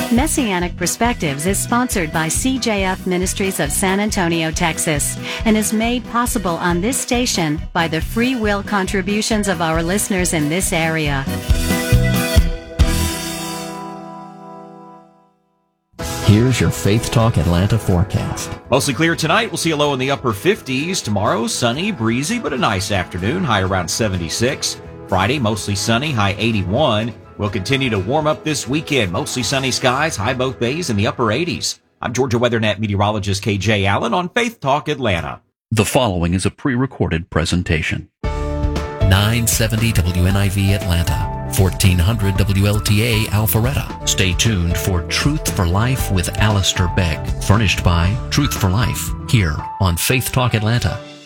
Messianic Perspectives is sponsored by CJF Ministries of San Antonio, Texas, and is made possible on this station by the free will contributions of our listeners in this area. Here's your Faith Talk Atlanta forecast. Mostly clear tonight. We'll see a low in the upper 50s. Tomorrow, sunny, breezy, but a nice afternoon. High around 76. Friday, mostly sunny, high 81. We'll continue to warm up this weekend. Mostly sunny skies, high both days in the upper 80s. I'm Georgia WeatherNet meteorologist KJ Allen on Faith Talk Atlanta. The following is a pre-recorded presentation. 970 WNIV Atlanta, 1400 WLTA Alpharetta. Stay tuned for Truth for Life with Alistair Begg, furnished by Truth for Life, here on Faith Talk Atlanta.